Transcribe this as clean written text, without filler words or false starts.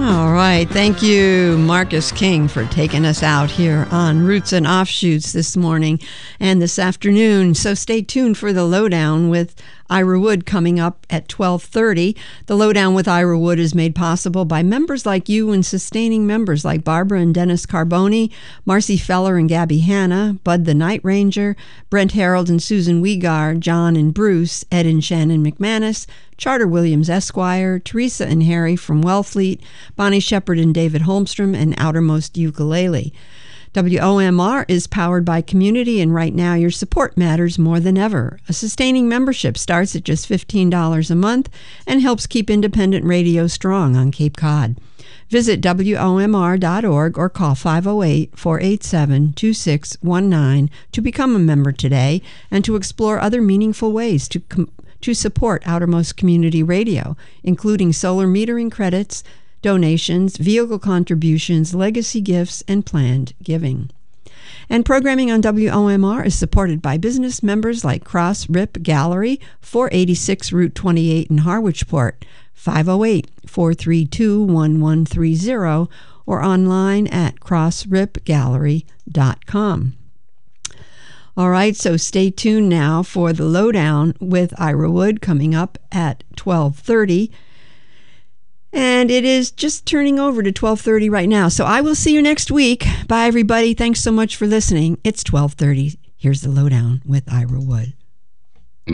All right. Thank you, Marcus King, for taking us out here on Roots and Offshoots this morning and this afternoon. So stay tuned for the Lowdown with Ira Wood coming up at 12:30. The Lowdown with Ira Wood is made possible by members like you and sustaining members like Barbara and Dennis Carboni, Marcy Feller and Gabby Hanna, Bud the Night Ranger, Brent Harold and Susan Wegar, John and Bruce, Ed and Shannon McManus, Charter Williams Esquire, Teresa and Harry from Wellfleet, Bonnie Shepard and David Holmstrom, and Outermost Ukulele. WOMR is powered by community, and right now your support matters more than ever. A sustaining membership starts at just $15 a month and helps keep independent radio strong on Cape Cod. Visit WOMR.org or call 508-487-2619 to become a member today and to explore other meaningful ways to support Outermost Community Radio, including solar metering credits, donations, vehicle contributions, legacy gifts, and planned giving. And programming on WOMR is supported by business members like Cross Rip Gallery, 486 Route 28 in Harwichport, 508-432-1130, or online at crossripgallery.com. All right, so stay tuned now for the Lowdown with Ira Wood coming up at 12:30. And it is just turning over to 12:30 right now. So I will see you next week. Bye, everybody. Thanks so much for listening. It's 12:30. Here's the Lowdown with Ira Wood.